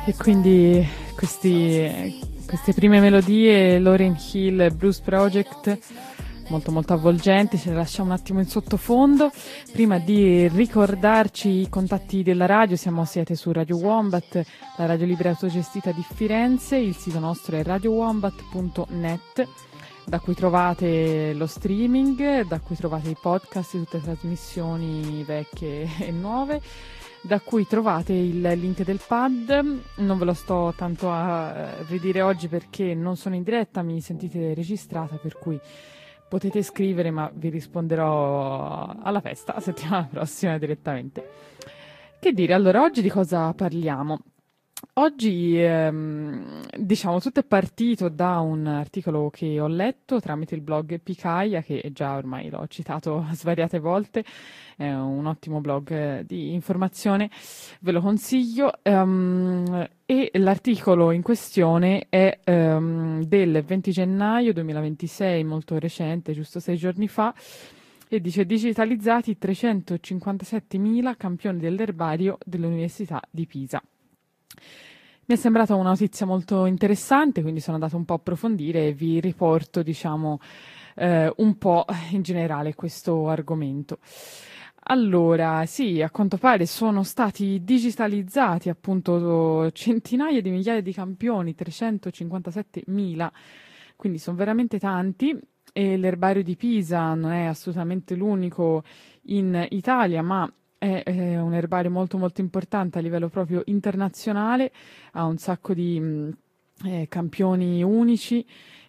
E quindi queste prime melodie, Lauryn Hill, Blues Project, molto molto avvolgenti, ce le lasciamo un attimo in sottofondo. Prima di ricordarci i contatti della radio, siete su Radio Wombat, la radio libera autogestita di Firenze, il sito nostro è radiowombat.net, da cui trovate lo streaming, da cui trovate i podcast di tutte le trasmissioni vecchie e nuove, da cui trovate il link del pad. Non ve lo sto tanto a ridire oggi perché non sono in diretta, mi sentite registrata, per cui potete scrivere, ma vi risponderò alla festa, la settimana prossima direttamente. Che dire, allora, oggi di cosa parliamo? Oggi, diciamo, tutto è partito da un articolo che ho letto tramite il blog Picaia, che già ormai l'ho citato svariate volte, è un ottimo blog di informazione, ve lo consiglio, e l'articolo in questione è del 20 gennaio 2026, molto recente, giusto 6 giorni fa, e dice: digitalizzati 357.000 campioni dell'erbario dell'Università di Pisa. Mi è sembrata una notizia molto interessante, quindi sono andata un po' a approfondire e vi riporto, diciamo, un po' in generale questo argomento. Allora, sì, a quanto pare sono stati digitalizzati appunto centinaia di migliaia di campioni, 357.000, quindi sono veramente tanti, e l'erbario di Pisa non è assolutamente l'unico in Italia, ma è un erbario molto molto importante a livello proprio internazionale, ha un sacco di campioni unici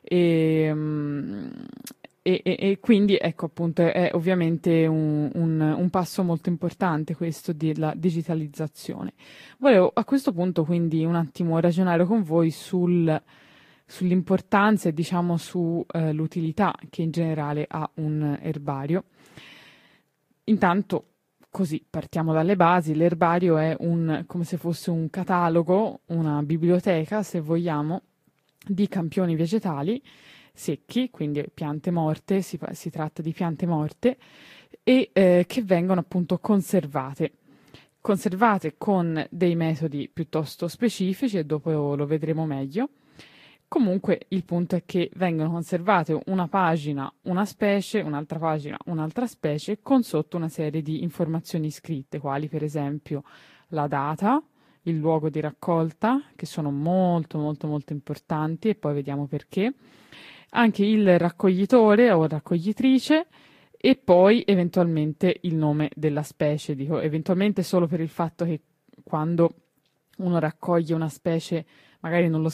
e quindi ecco appunto è ovviamente un passo molto importante questo della digitalizzazione. Volevo a questo punto quindi un attimo ragionare con voi sull'importanza e diciamo sull'utilità che in generale ha un erbario. Intanto, così partiamo dalle basi, l'erbario è come se fosse un catalogo, una biblioteca, se vogliamo, di campioni vegetali secchi, quindi piante morte, si tratta di piante morte, e che vengono appunto conservate con dei metodi piuttosto specifici, e dopo lo vedremo meglio. Comunque il punto è che vengono conservate una pagina, una specie, un'altra pagina, un'altra specie, con sotto una serie di informazioni scritte, quali per esempio la data, il luogo di raccolta, che sono molto molto molto importanti, e poi vediamo perché, anche il raccoglitore o raccoglitrice, e poi eventualmente il nome della specie. Dico eventualmente solo per il fatto che quando uno raccoglie una specie magari non lo